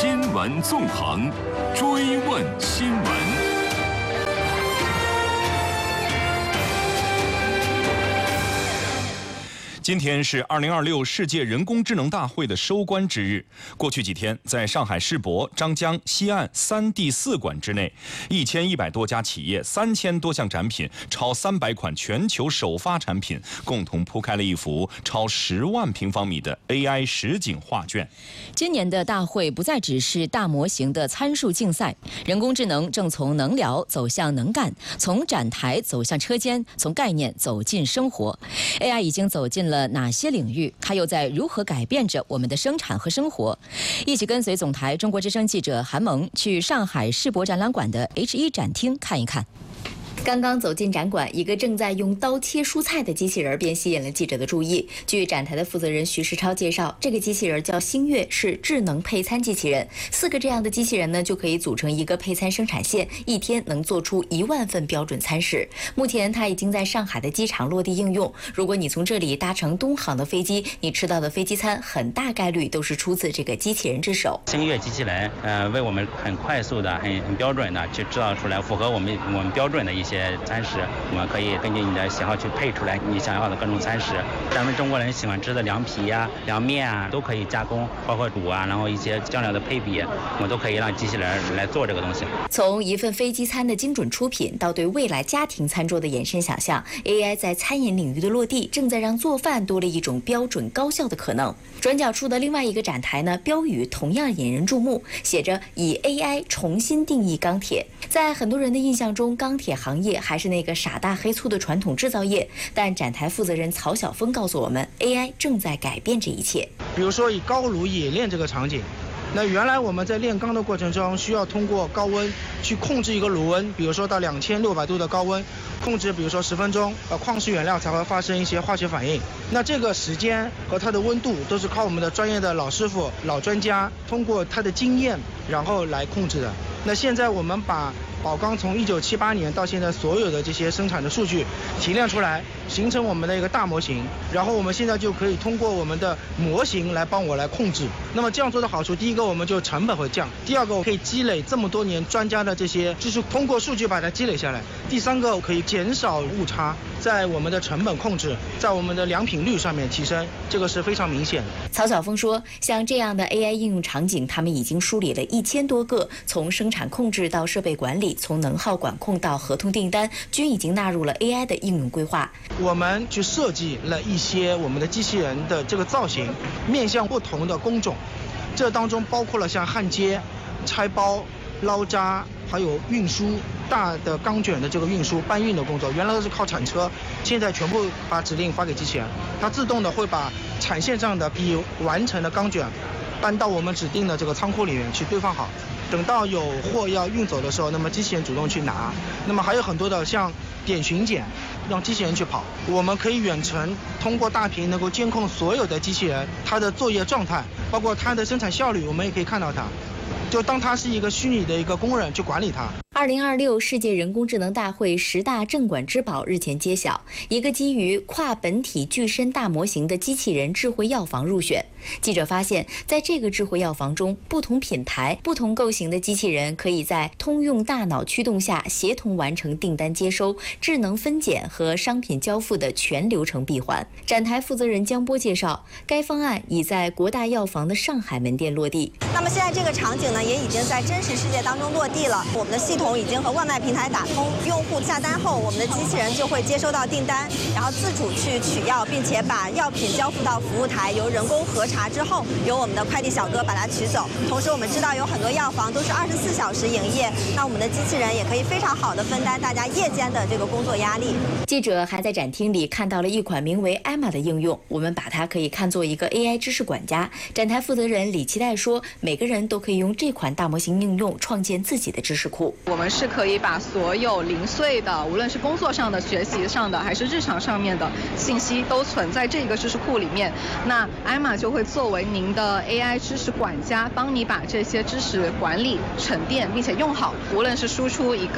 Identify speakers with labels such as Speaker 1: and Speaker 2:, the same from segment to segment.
Speaker 1: 新闻纵横，追问新闻。今天是2026世界人工智能大会的收官之日。过去几天，在上海世博、张江、西岸3地4馆之内，1100多家企业、3000多项展品、超300款全球首发产品，共同铺开了一幅超10万平方米的 AI 实景画卷。
Speaker 2: 今年的大会不再只是大模型的参数竞赛，人工智能正从能聊走向能干，从展台走向车间，从概念走进生活。AI 已经走进了哪些领域？它又在如何改变着我们的生产和生活？一起跟随总台中国之声记者韩萌去上海世博展览馆的 H1展厅看一看。刚刚走进展馆，一个正在用刀切蔬菜的机器人便吸引了记者的注意。据展台的负责人徐世超介绍，这个机器人叫星月，是智能配餐机器人。4个这样的机器人呢，就可以组成一个配餐生产线，一天能做出1万份标准餐食。目前它已经在上海的机场落地应用。如果你从这里搭乘东航的飞机，你吃到的飞机餐很大概率都是出自这个机器人之手。
Speaker 3: 星月机器人为我们很快速的、很标准的去制造出来符合我们标准的一些餐食，我们可以根据你的喜好去配出来你想要的各种餐食。咱们中国人喜欢吃的凉皮呀、凉面啊，都可以加工，包括卤啊，然后一些酱料的配比，我们都可以让机器人来做这个东西。
Speaker 2: 从一份飞机餐的精准出品，到对未来家庭餐桌的延伸想象 ，AI 在餐饮领域的落地，正在让做饭多了一种标准高效的可能。转角处的另外一个展台呢，标语同样引人注目，写着“以 AI 重新定义钢铁”。在很多人的印象中，钢铁行业还是那个傻大黑粗的传统制造业，但展台负责人曹晓峰告诉我们 ，AI 正在改变这一切。
Speaker 4: 比如说以高炉冶炼这个场景，那原来我们在炼钢的过程中，需要通过高温去控制一个炉温，比如说到2600度的高温，控制比如说10分钟，矿石原料才会发生一些化学反应。那这个时间和它的温度都是靠我们的专业的老师傅、老专家通过他的经验，然后来控制的。那现在我们把宝钢从1978年到现在所有的这些生产的数据提炼出来，形成我们的一个大模型，然后我们现在就可以通过我们的模型来帮我来控制。那么这样做的好处，第一个我们就成本会降，第二个我可以积累这么多年专家的这些知识，通过数据把它积累下来，第三个可以减少误差，在我们的成本控制，在我们的良品率上面提升，这个是非常明显的。
Speaker 2: 曹晓峰说，像这样的 AI 应用场景，他们已经梳理了1000多个，从生产控制到设备管理，从能耗管控到合同订单，均已经纳入了 AI 的应用规划。
Speaker 4: 我们去设计了一些我们的机器人的这个造型，面向不同的工种，这当中包括了像焊接、拆包、捞渣，还有运输大的钢卷的这个运输搬运的工作，原来都是靠铲车，现在全部把指令发给机器人，它自动的会把产线上的已完成的钢卷搬到我们指定的这个仓库里面去堆放好，等到有货要运走的时候，那么机器人主动去拿。那么还有很多的像点巡检，让机器人去跑，我们可以远程通过大屏能够监控所有的机器人它的作业状态，包括它的生产效率，我们也可以看到它，就当它是一个虚拟的一个工人去管理它。
Speaker 2: 2026世界人工智能大会10大镇馆之宝日前揭晓，一个基于跨本体具身大模型的机器人智慧药房入选。记者发现，在这个智慧药房中，不同品牌、不同构型的机器人可以在通用大脑驱动下协同完成订单接收、智能分拣和商品交付的全流程闭环。展台负责人江波介绍，该方案已在国大药房的上海门店落地。
Speaker 5: 那么现在这个场景呢，也已经在真实世界当中落地了。我们的系统已经和外卖平台打通，用户下单后，我们的机器人就会接收到订单，然后自主去取药，并且把药品交付到服务台，由人工核查之后，由我们的快递小哥把它取走。同时，我们知道有很多药房都是24小时营业，那我们的机器人也可以非常好的分担大家夜间的这个工作压力。
Speaker 2: 记者还在展厅里看到了一款名为 Emma 的应用，我们把它可以看作一个 AI 知识管家。展台负责人李期待说，每个人都可以用这款大模型应用创建自己的知识库。
Speaker 6: 我们是可以把所有零碎的，无论是工作上的、学习上的，还是日常上面的信息，都存在这个知识库里面。那 Emma 就会作为您的 AI 知识管家，帮你把这些知识管理、沉淀，并且用好。无论是输出一个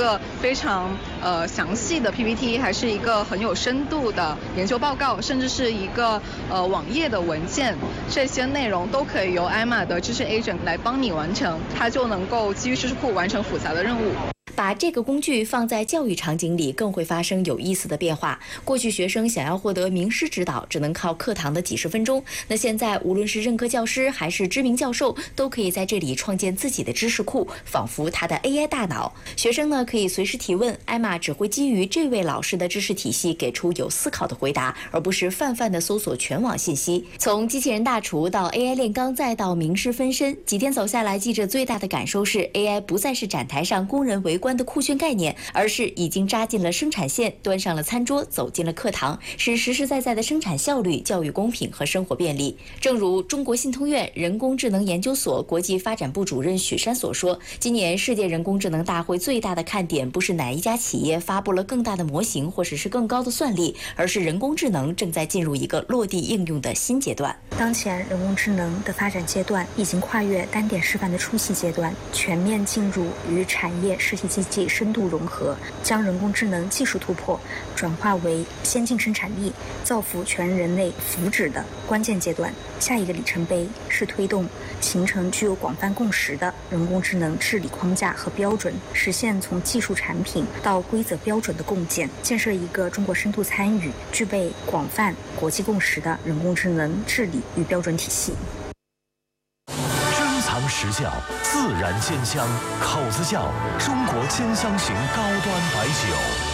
Speaker 6: 非常详细的 PPT， 还是一个很有深度的研究报告，甚至是一个网页的文件，这些内容都可以由艾玛的知识 agent 来帮你完成，它就能够基于知识库完成复杂的任务。
Speaker 2: 把这个工具放在教育场景里，更会发生有意思的变化。过去学生想要获得名师指导，只能靠课堂的几十分钟。那现在，无论是任课教师还是知名教授，都可以在这里创建自己的知识库，仿佛他的 AI 大脑。学生呢，可以随时提问，艾玛只会基于这位老师的知识体系给出有思考的回答，而不是泛泛的搜索全网信息。从机器人大厨到 AI 炼钢，再到名师分身，几天走下来，记者最大的感受是 AI 不再是展台上工人围观的酷炫概念，而是已经扎进了生产线，端上了餐桌，走进了课堂，是实实在在的生产效率、教育公平和生活便利。正如中国信通院人工智能研究所国际发展部主任许山所说，今年世界人工智能大会最大的看点不是哪一家企业发布了更大的模型或者是更高的算力，而是人工智能正在进入一个落地应用的新阶段。
Speaker 7: 当前人工智能的发展阶段已经跨越单点示范的初期阶段，全面进入与产业实体经济深度融合，将人工智能技术突破转化为先进生产力，造福全人类福祉的关键阶段。下一个里程碑是推动形成具有广泛共识的人工智能治理框架和标准，实现从技术产品到规则标准的共建，建设一个中国深度参与、具备广泛国际共识的人工智能治理与标准体系。
Speaker 8: 珍藏实窖，自然鲜香，口子窖，中国兼香型高端白酒。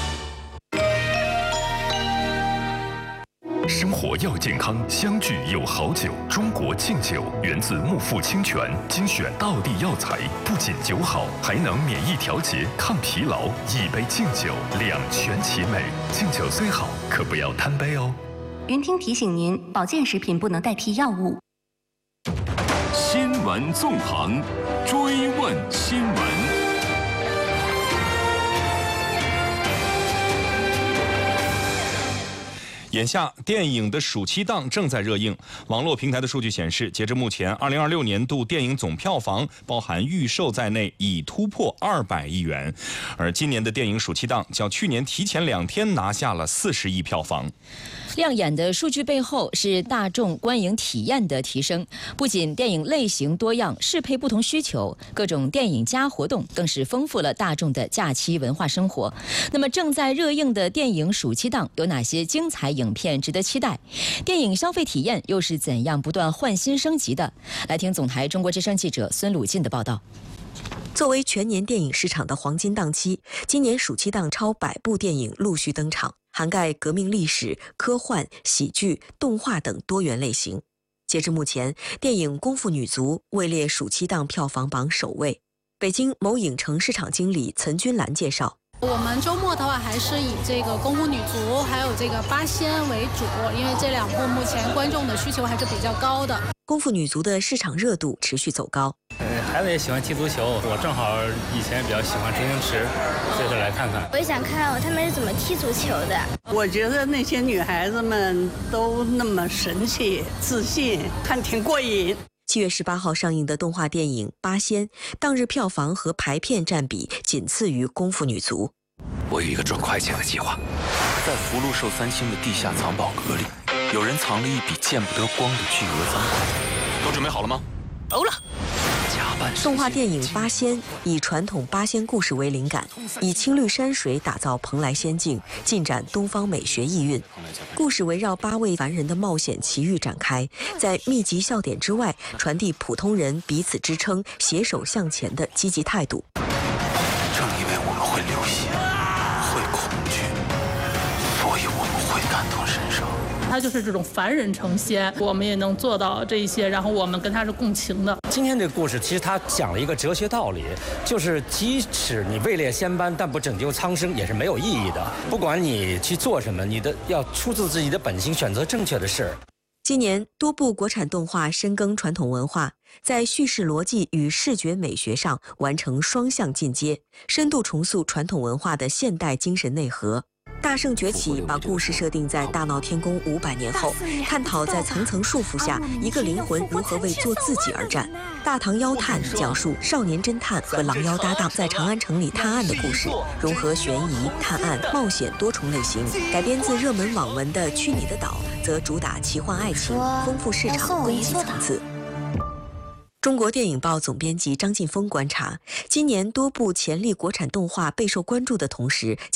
Speaker 8: 生活要健康，相聚有好酒。中国敬酒源自木富清泉，精选道地药材，不仅酒好，还能免疫调节、抗疲劳。一杯敬酒，两全其美。敬酒虽好，可不要贪杯哦。
Speaker 9: 云听提醒您，保健食品不能代替药物。
Speaker 8: 新闻纵横，追问新闻。
Speaker 1: 眼下，电影的暑期档正在热映。网络平台的数据显示，截至目前，2026年度电影总票房包含预售在内，已突破200亿元。而今年的电影暑期档较去年提前2天拿下了40亿票房。
Speaker 2: 亮眼的数据背后是大众观影体验的提升，不仅电影类型多样，适配不同需求，各种电影加活动更是丰富了大众的假期文化生活。那么正在热映的电影暑期档有哪些精彩影片值得期待？电影消费体验又是怎样不断换新升级的？来听总台中国之声记者孙鲁进的报道。
Speaker 10: 作为全年电影市场的黄金档期，今年暑期档超100部电影陆续登场，涵盖革命历史、科幻、喜剧、动画等多元类型。截至目前，电影《功夫女足》位列暑期档票房榜首位。北京某影城市场经理岑君兰介绍，
Speaker 11: 我们周末的话还是以这个《功夫女足》还有这个《八仙》为主，因为这2部目前观众的需求还是比较高的。
Speaker 10: 功夫女足的市场热度持续走高。
Speaker 3: 孩子也喜欢踢足球，我正好以前比较喜欢周星驰，所以说来看看。
Speaker 12: 我也想看看他们是怎么踢足球的。
Speaker 13: 我觉得那些女孩子们都那么神气、自信，看挺过瘾。
Speaker 10: 7月18号上映的动画电影《八仙》，当日票房和排片占比仅次于《功夫女足》。
Speaker 14: 我有一个赚快钱的计划，在福禄寿3星的地下藏宝阁里，有人藏了一笔见不得光的巨额赃款。都准备好了吗？
Speaker 10: 欧了。动画电影《八仙》以传统八仙故事为灵感，以青绿山水打造蓬莱仙境，尽展东方美学意蕴。故事围绕8位凡人的冒险奇遇展开，在密集笑点之外，传递普通人彼此支撑、携手向前的积极态度。
Speaker 14: 正因为我们会流血，会恐惧，所以我们会感同身受。
Speaker 15: 他就是这种凡人成仙，我们也能做到这一些，然后我们跟他是共情的。
Speaker 16: 今天这个故事其实他讲了一个哲学道理，就是即使你位列仙班，但不拯救苍生也是没有意义的。不管你去做什么，你的要出自自己的本心，选择正确的事。
Speaker 10: 今年多部国产动画深耕传统文化，在叙事逻辑与视觉美学上完成双向进阶，深度重塑传统文化的现代精神内核。 大圣崛起把故事设定在大闹天宫500年后，探讨在层层束缚下，一个灵魂如何为做自己而战。大唐妖探讲述少年侦探和狼妖搭档在长安城里探案的故事，融合悬疑、探案、冒险多重类型。改编自热门网文的《去你的岛》，则主打奇幻爱情，丰富市场，攻击层次。中国电影报总编辑张劲峰观察，今年多部潜力国产动画备受关注的同时，